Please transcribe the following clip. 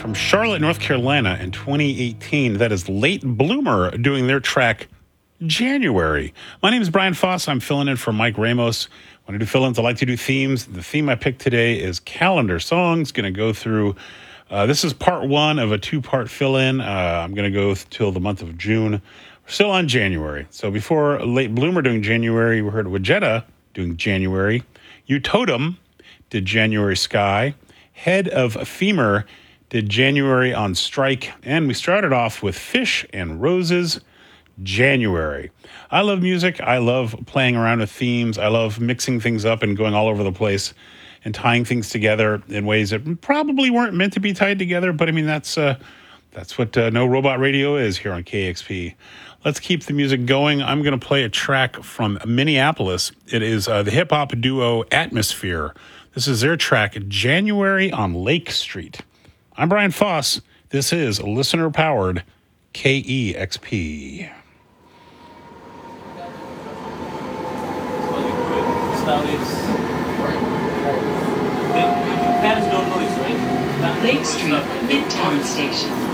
from Charlotte, North Carolina in 2018. That is Late Bloomer doing their track January. My name is Brian Foss. I'm filling in for Mike Ramos. When I do fill-ins, I like to do themes. The theme I picked today is calendar songs. Going to go through, this is part one of a two-part fill-in. I'm going to go till the month of June. We're still on January. So before Late Bloomer doing January, we heard Wajetta doing January. Utotem did January Sky. Head of Femur did January on Strike. And we started off with Fish and Roses, January. I love music. I love playing around with themes. I love mixing things up and going all over the place and tying things together in ways that probably weren't meant to be tied together. But I mean, that's what No Robot Radio is here on KXP. Let's keep the music going. I'm going to play a track from Minneapolis. It is the hip-hop duo Atmosphere. This is their track, January on Lake Street. I'm Brian Foss. This is listener-powered KEXP. Lake Street, Midtown Station.